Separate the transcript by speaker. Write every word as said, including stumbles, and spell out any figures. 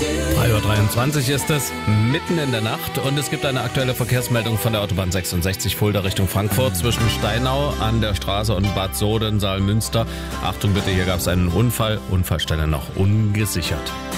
Speaker 1: drei Uhr dreiundzwanzig ist es, mitten in der Nacht, und es gibt eine aktuelle Verkehrsmeldung von der Autobahn sechsundsechzig Fulda Richtung Frankfurt zwischen Steinau an der Straße und Bad Soden, Saalmünster. Achtung bitte, hier gab es einen Unfall, Unfallstelle noch ungesichert.